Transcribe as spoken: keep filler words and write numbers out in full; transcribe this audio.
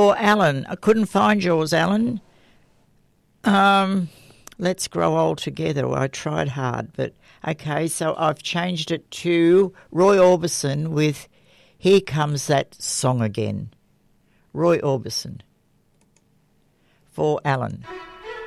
For Alan, I couldn't find yours, Alan. Um, let's grow old together. Well, I tried hard, but okay. So I've changed it to Roy Orbison with "Here Comes That Song Again." Roy Orbison for Alan.